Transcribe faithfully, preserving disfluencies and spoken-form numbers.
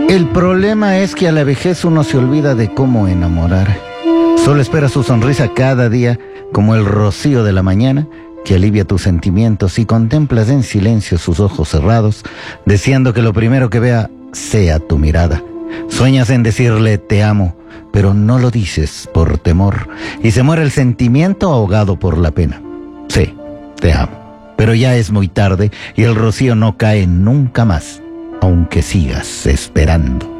El problema es que a la vejez uno se olvida de cómo enamorar. Solo espera su sonrisa cada día como el rocío de la mañana que alivia tus sentimientos y contemplas en silencio sus ojos cerrados, deseando que lo primero que vea sea tu mirada. Sueñas en decirle te amo, pero no lo dices por temor y se muere el sentimiento ahogado por la pena. Sí, te amo, pero ya es muy tarde y el rocío no cae nunca más, aunque sigas esperando.